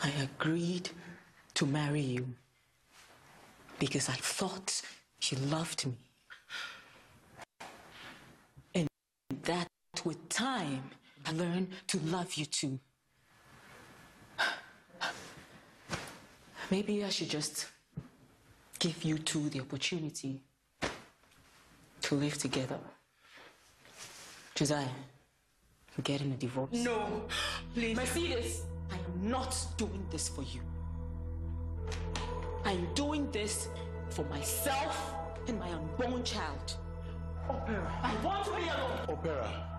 I agreed to marry you because I thought you loved me. And that with time, I learned to love you too. Maybe I should just give you two the opportunity to live together. Josiah, I'm getting a divorce. No, please. Mercedes, I am not doing this for you. I am doing this for myself and my unborn child. Opera, I want to be alone. Opera.